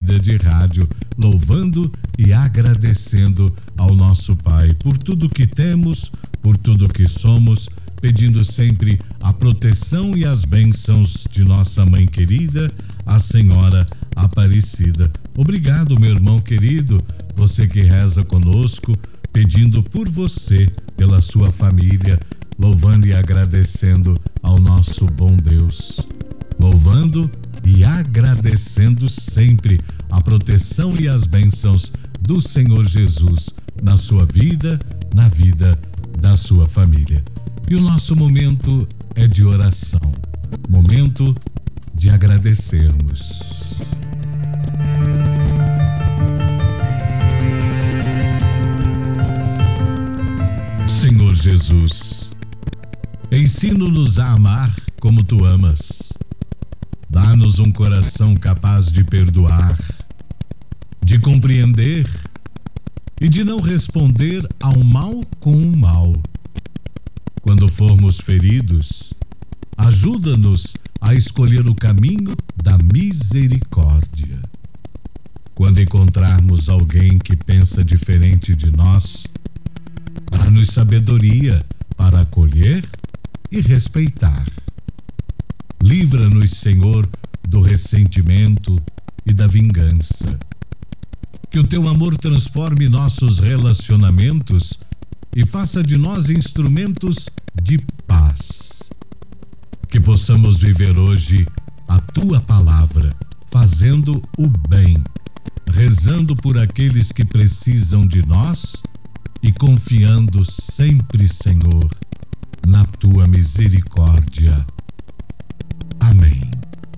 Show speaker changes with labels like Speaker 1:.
Speaker 1: Vida de Rádio, louvando e agradecendo ao nosso Pai por tudo que temos, por tudo que somos, pedindo sempre a proteção e as bênçãos de nossa mãe querida, a Senhora Aparecida. Obrigado, meu irmão querido, você que reza conosco, pedindo por você, pela sua família, louvando e agradecendo ao nosso bom Deus. Louvando e agradecendo sempre a proteção e as bênçãos do Senhor Jesus na sua vida, na vida da sua família. E o nosso momento é de oração, momento de agradecermos. Senhor Jesus, ensina-nos a amar como tu amas. Dá-nos um coração capaz de perdoar, de compreender e de não responder ao mal com o mal. Quando formos feridos, ajuda-nos a escolher o caminho da misericórdia. Quando encontrarmos alguém que pensa diferente de nós, dá-nos sabedoria para acolher e respeitar. Livra-nos, Senhor, do ressentimento e da vingança. Que o teu amor transforme nossos relacionamentos e faça de nós instrumentos de paz. Que possamos viver hoje a tua palavra, fazendo o bem, rezando por aqueles que precisam de nós e confiando sempre, Senhor, na tua misericórdia.